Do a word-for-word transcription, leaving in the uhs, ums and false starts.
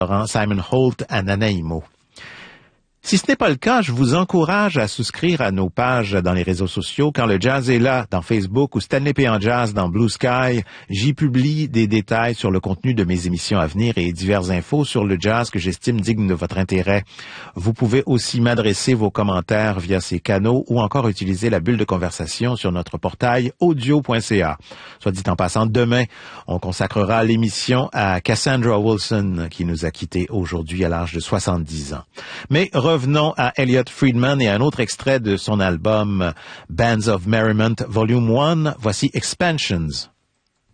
Simon Holt à Nanaimo. Si ce n'est pas le cas, je vous encourage à souscrire à nos pages dans les réseaux sociaux. Quand le jazz est là, dans Facebook ou Stanley P. en Jazz dans Blue Sky, j'y publie des détails sur le contenu de mes émissions à venir et diverses infos sur le jazz que j'estime digne de votre intérêt. Vous pouvez aussi m'adresser vos commentaires via ces canaux ou encore utiliser la bulle de conversation sur notre portail audio point c a. Soit dit en passant, demain, on consacrera l'émission à Cassandra Wilson qui nous a quittés aujourd'hui à l'âge de soixante-dix ans. Mais revenons à Elliott Friedman et un autre extrait de son album Bands of Merriment Volume one. Voici Expansions.